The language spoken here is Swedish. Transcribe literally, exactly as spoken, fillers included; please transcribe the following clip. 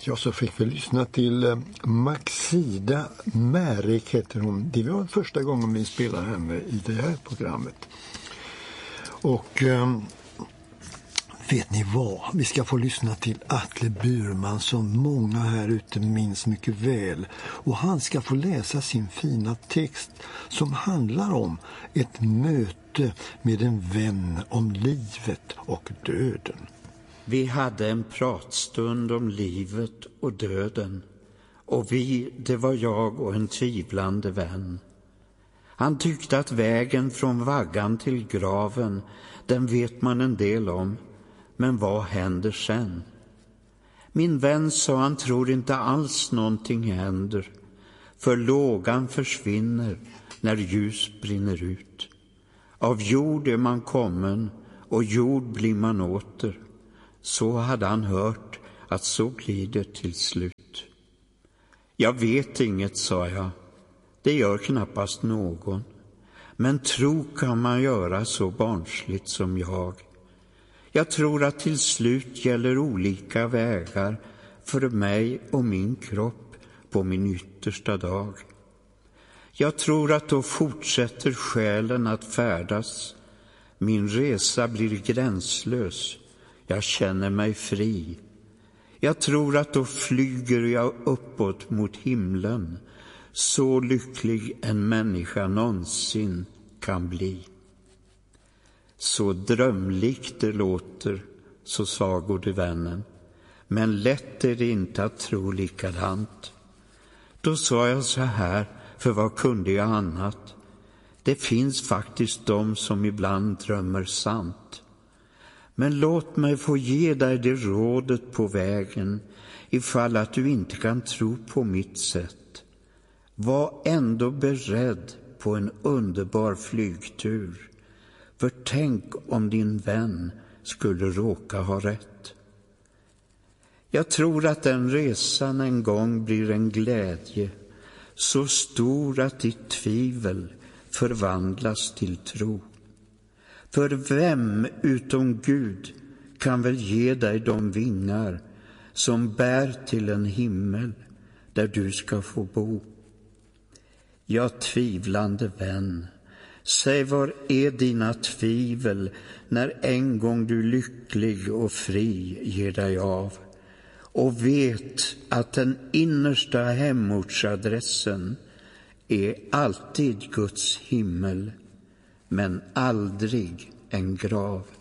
Ja, så fick vi lyssna till Maxida Märik heter hon. Det var första gången vi spelade henne i det här programmet. Och um, vet ni vad? Vi ska få lyssna till Atle Burman som många här ute minns mycket väl. Och han ska få läsa sin fina text som handlar om ett möte med en vän om livet och döden. Vi hade en pratstund om livet och döden, och vi, det var jag och en tvivlande vän. Han tyckte att vägen från vaggan till graven, den vet man en del om, men vad händer sen? Min vän sa han tror inte alls någonting händer, för lågan försvinner när ljus brinner ut. Av jord är man kommen och jord blir man åter. Så hade han hört att så blir det till slut. Jag vet inget, sa jag. Det gör knappast någon. Men tro kan man göra så barnsligt som jag. Jag tror att till slut gäller olika vägar för mig och min kropp på min yttersta dag. Jag tror att då fortsätter själen att färdas. Min resa blir gränslös. Jag känner mig fri. Jag tror att då flyger jag uppåt mot himlen, så lycklig en människa någonsin kan bli. Så drömlikt det låter, så sa gode vännen, men lätt är det inte att tro likadant. Då sa jag så här, för vad kunde jag annat? Det finns faktiskt de som ibland drömmer sant. Men låt mig få ge dig det rådet på vägen, ifall att du inte kan tro på mitt sätt. Var ändå beredd på en underbar flygtur, för tänk om din vän skulle råka ha rätt. Jag tror att den resan en gång blir en glädje, så stor att ditt tvivel förvandlas till tro. För vem utom Gud kan väl ge dig de vingar som bär till en himmel där du ska få bo? Ja, tvivlande vän, säg var är dina tvivel när en gång du lycklig och fri ger dig av, och vet att den innersta hemortsadressen är alltid Guds himmel, men aldrig en grav.